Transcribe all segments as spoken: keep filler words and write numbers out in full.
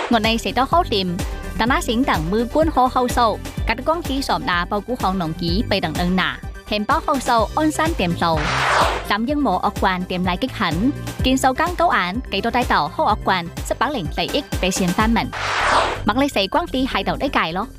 我哋食到好掂，但那先等มือ官好好數，格啲光機สอบนา報估ของ農機被等等นาเห็นเป้า好數安山店數，但ยัง冇ออก慣店嚟激狠，見數間高眼幾多低頭好ออก慣十百零利益被先翻民，mặc你死光啲喺度啲計咯。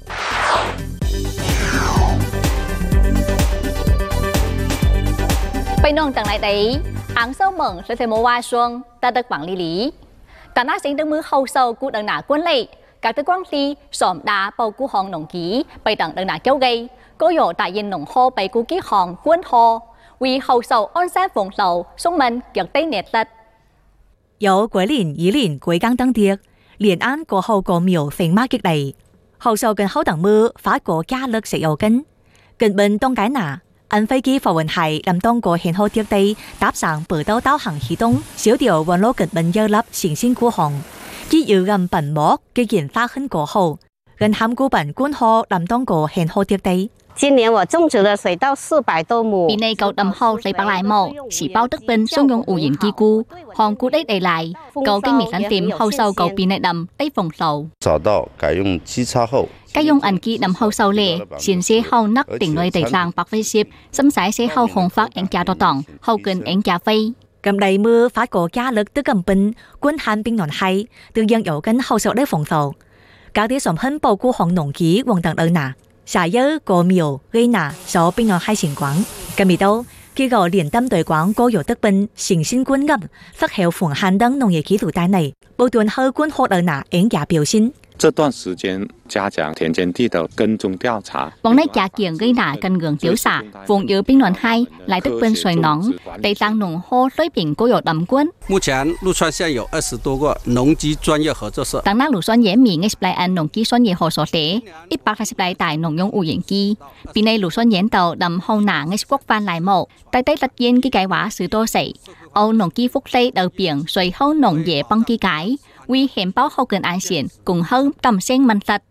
被弄等嚟地，硬收蒙所以冇話雙，得得bằng lý lý。但那先等มือ好數估等นา官利，格啲光機สอบนา報估ของ農機被等等นา交機。ก็อยู่แต่ยินหนงโฮไปกูกี้ของกวนโฮวี后受安山鳳路松文腳低熱力有桂林、宜林、貴江等地，連安過後個廟成馬激勵，後受近好等มือ法國加力食油根，根本當解拿，安飛機貨運係臨當個很好啲地，搭上北島導航系統，小條運路根本有粒成仙古航，機要咁笨膜嘅研發很過後，跟喊古本官河臨當個很好啲地。 今年我種植了水稻四百多畝。 ปีนี้cầu đầm hậu lấy bạc lại màu, chỉ bao tức bên sông dùng ủ diễn kỳ cu, hòn cu đấy đầy lại, cầu kinh mỹ lăn tìm hậu sâu cầuปีnày đầm đấy phòng sầu. 找到改用機插後， 該用銀機đầm hậu sâu lệ, xin xe hậu nắc tỉnh nơi đầy làng bạc phê xếp, xâm sải xe hậu hồng phát ảnh gia đo tỏng, hậu kinh ảnh gia phê. Cầm đầy mưa phát cổ gia lực tức cầm bình, quân hàn binh nón hay, tương dân yếu cân hậu sâu đấy phòng sầu. Các địa sớm hơn bầu cu hòn nông ký hoàng tầng ơn nà. Xã giới cổ miểu gây nà số bình ngọt hai xình quán. Cầm mì đâu, khi gọi liền tâm đối quán cô yếu tức bình, xình xin quân ngập, phát hiệu phùng hàn đăng nông nghiệp kỹ thuật tài này, bộ tuần hơi quân hốt ở nà ảnh giả biểu xin. 这段时间加强田间地的跟踪调查。 往内加强gây nả cần ngưỡng tiểu xạ, vùng yếu bình luận hai lại tức bên xoay nóng, để tăng nông hô lối biển cố yếu đầm quân. 目前陆川县有二十多个农机专业合作社。 当那陆川野米 explain 安农機專業合作社，一百二十來大農用無人機，邊內陸川研導đầm hậu nả ngay quốc văn lại một, tại đây tất nhiên cái cái hóa sự多時，歐農機福利đầu biển隨後農業bằng cái cái. vì hiện báo hậu cần an xiển cùng hơn tầm sen mạnh thật.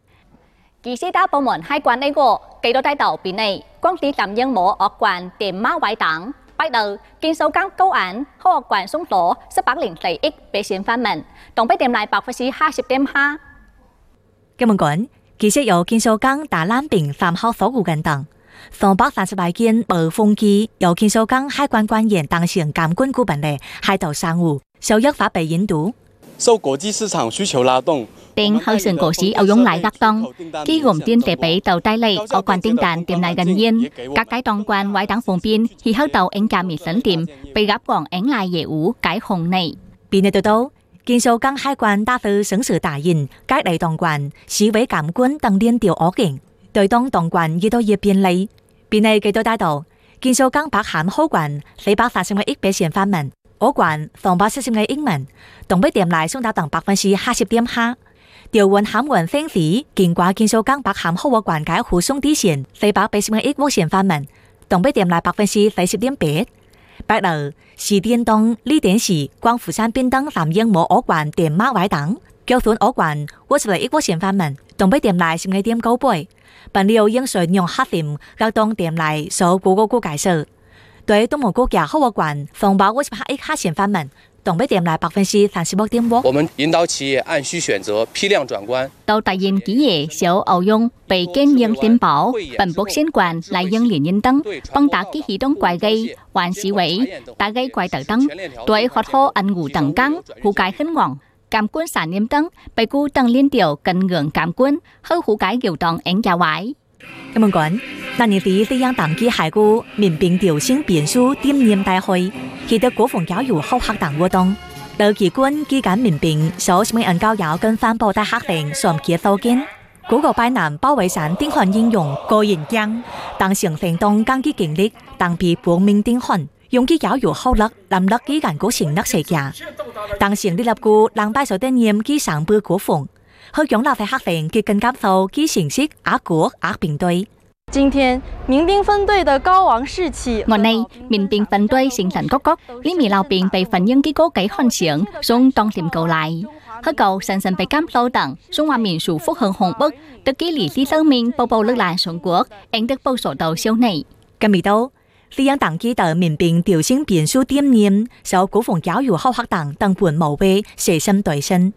Kỳ sĩ đã bộ môn hai quan này của cây đô đại đầu bị này quan tí tạm dân mộ ở quan tìm má ngoại tảng. Bắt đầu, kinh số các câu án hậu ở quan xuống tổ sắp bác liền lợi ích bị xiển phán mạnh. Tổng bế tìm lại bạc phá sĩ hai mươi điểm ha. Cảm ơn quản, kỳ sĩ有kinh số các đã lãm bình phạm hậu số của gần tầng. Xong bác ba mươi bảy件bờ phong kỳ有kinh số các hai quan quan hiện tăng xiển cảm quân của bản lệ hai đầu sang ngủ, sau nhất pháp bị引đủ. 受国际市场需求拉动， Tên hơi sườn cổ sĩ ấu giống lại gác tông, khi gồm tiên tệ bấy tàu tay lệ ở quan tiên đàn tìm lại gần nhiên, các cái tông quan ngoại đáng phùng biên thì hơi tàu anh cả mỹ sẵn tìm, bị gấp gọn ánh lại dễ ủ cái hồng này. Bị này tôi đâu, kinh số các hai quan đa tư sướng sự tả nhìn, các đại tông quan, sĩ với cảm quân tăng liên tiểu ổ kiện, đối tông tông quan như tôi dịp biên lấy. Bị này cái tôi đa đầu, kinh số các bác hàm hô quan, lấy bác phát sinh ít bé xiên phán mạnh. Ở quản phòng ba mươi ngày英文，tổng bế điểm lại xuống đã tầng百分之二十點哈。調運涵運分析，見掛見數間白涵好嘅管解互相底線，四百八十嘅億無線範文，tổng bế điểm lại百分之四十點八。bắt đầu，時電動呢點時，光釜山邊燈南英冇ở quản點馬位等，腳損ở quản我就嚟億無線範文，tổng bế điểm lại十二點九倍。本料應選用黑點，格當點來數嗰個個解釋。對東盟國家好嘅管防保五十八億下線範文，tổng bế điểm lại百分之三十六點五。 我們引導企業按需選擇批量轉關。 到大現企業小歐用被經營電保，本博先管來應連應燈，幫打機系統怪機，還是為打機怪特燈，對學好按ngủ等更，hữu cái khinh ngọn。cảm quân sản niệm tấn,被固等liên tiểu cần ngưỡng cảm quân, hơi hữu cái kiểu tòng ảnh gia vái. Cảm ơn quản,那年底這樣當機海股民兵調升變數點念大會，記得國防教育好學黨活動，到期軍機揀民兵所什麼人教育跟反暴大學定上結構建，嗰個拜南包圍山丁漢應用個人將，當成行動經濟經歷，當被國民丁漢用機教育好力，臨力機間國成力世界，當成立立股兩百所的念機上背國防。香港立法黑定嘅更加受機形式亞國亞兵隊。 今天民兵分隊的高昂士氣， ngày nay民兵分隊精神高高，呢名老兵被分應幾個幾漢上，送當點cầu lại，香港神神被監lâu等，中華民族福恆紅bức，特基理理生命步步lực量中國，anh được報số đầu siêu này。 今日到，呢樣當機的民兵調升變數點念，受國防教育好學黨等本無畏，細心對身。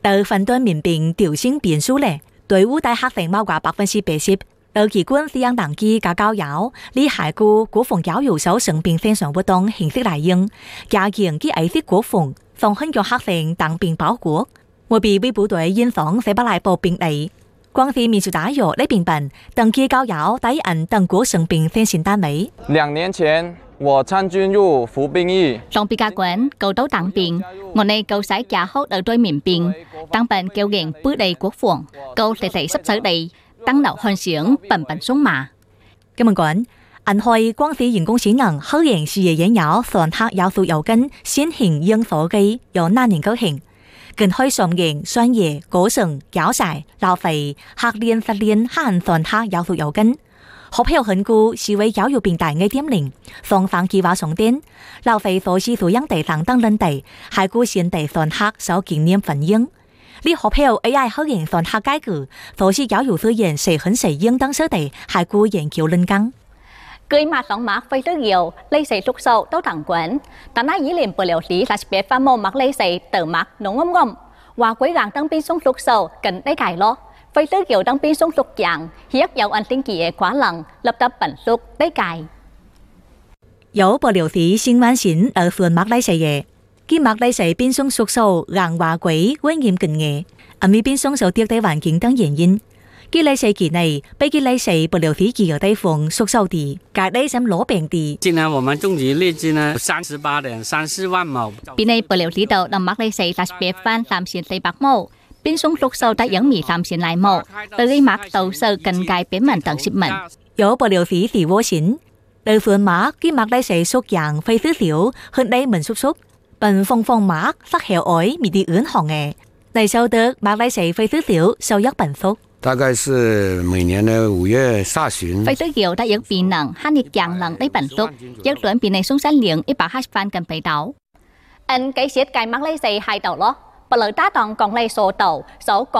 từ phần端民兵調升變數咧，隊伍大學生冇過百分之八十。到期間是讓當機加教友，呢係個國防教育所成兵線上活動形式來用，加強佢愛惜國防，防很多學生當兵保國，我被為部隊嚴防非不來步兵嚟。光是民主大學呢邊辦，當機教友第一人當國成兵線上單位。 兩年前我參軍入服兵役， 當兵家官cầu đấu當兵，我哋cầu使家好ở đối民兵，當兵kêu ghiền bữa đầy quốc phòng，cầu sẽ sẽ sắp tới đây。當樓漢上笨笨鬆麻。 咁樣講，銀海光是人工智能可能是嘅引有上客要素有跟先行應科技有難年高型，更可以上型專業過程較細浪費客練實練和上客要素有跟。學票很高是為教育平台嘅點零，雙方計劃上電，浪費所需素養地上當論地，係顧先地上客所經驗分應。呢學票 A I 可能上客解決，所需教育資源是很適應當設地，係顧研究論綱。 Cười mặt sóng mát với rất nhiều, lấy sấy trục sâu đâu thẳng quấn. Ta nói ý liền bờ liều lý là biết pha mồm mặc lấy sấy từ mặt nóng ngom ngom. Và cuối gàng đăng pin sông trục sâu cần đấy cài lo. Với rất nhiều đăng pin sông trục dạng, hiếp dạo anh tinh kỳ quá lằng, lập tập bản trục đấy cài. 有不了時新聞線而算麥來寫嘢，佢麥來寫變相縮數硬話鬼溫驗勁嘢，而咪變相受跌低環境等原因。佢來寫期內被佢來寫不了時幾個地方縮數地，隔離什攞病地。 今年我們種植利潤呢三十八點三四萬畝。 Bên này bờ liều lý đầu nằm mắc lấy sấy là biết phan làm xin tây bạc mẫu. Bên sông trục sâu đã dẫn mì làm xin lại mẫu. Từ cái mắc tàu sơ cần gai bên mình tận ship mình. 有不了時是窩線。từ phần mát cái mát đây sẽ xuất dạng phi thứ tiểu hơn đây mình xúc xúc bằng phong phong mát sắc heo ổi mì đi ướn hòn nghề đây sau được mát đây sẽ phi thứ tiểu sau giấc bản xúc 大概是每年的五月下旬。 phi thứ tiểu đã dẫn bị nặng hai nhiệt dạng lần đấy bản xúc dẫn luận bị này xuống sát liền ít bạc hai fan cần phải đấu anh cái xiết cái mát lấy sẽ hai tàu lo bờ lỡ đá toàn còn lấy số tàu số